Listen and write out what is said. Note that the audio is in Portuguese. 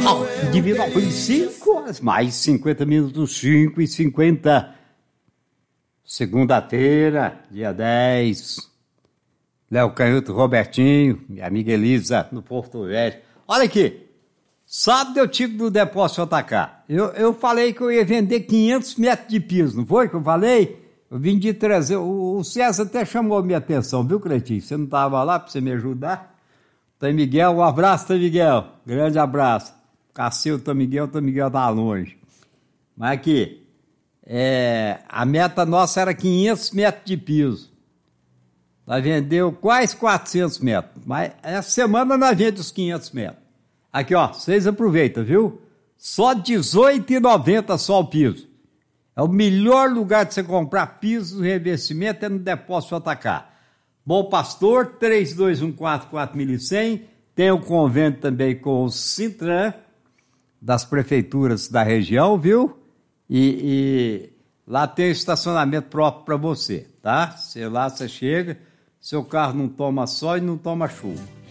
Divinópolis, 5 horas, mais 50 minutos, 5h50. Segunda-feira, dia 10. Léo Canhoto, Robertinho, minha amiga Elisa, no Porto Velho. Olha aqui, sábado eu tive no depósito atacar. Eu falei que eu ia vender 500 metros de piso, não foi que eu falei? Eu vim de trazer, o César até chamou a minha atenção, viu, Cretinho? Você não estava lá para você me ajudar? Tá, Miguel, um abraço, tá, Miguel? Grande abraço. Caceu, tá, Miguel tá longe. Mas aqui, a meta nossa era 500 metros de piso. Nós vendeu quase 400 metros. Mas essa semana nós vendemos os 500 metros. Aqui, ó, vocês aproveitam, viu? Só R$18,90 só o piso. É o melhor lugar de você comprar piso, revestimento, é no Depósito Atacar. Bom Pastor, 32144100. Tem o convênio também com o Sintran, das prefeituras da região, viu? E lá tem estacionamento próprio para você, tá? Lá você chega, seu carro não toma sol e não toma chuva.